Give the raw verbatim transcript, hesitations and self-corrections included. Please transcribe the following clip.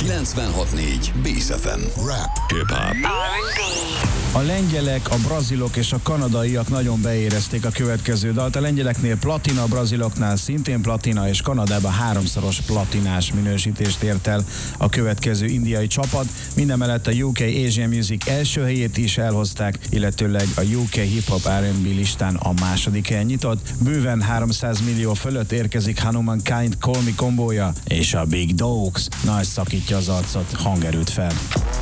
kilencvenhat négy Bész ef em. Rap, hip-hop. A lengyelek, a brazilok és a kanadaiak nagyon beérezték a következő dalt. A lengyeleknél platina, a braziloknál szintén platina, és Kanadában háromszoros platinás minősítést ért el a következő indiai csapat. Mindemellett a U K Asian Music első helyét is elhozták, illetőleg a U K Hip Hop R and B listán a második helyen nyitott. Bőven háromszáz millió fölött érkezik Hanuman Kind Call Me kombója, és a Big Dogs nagy szakítja az arcot, hangerőt fel.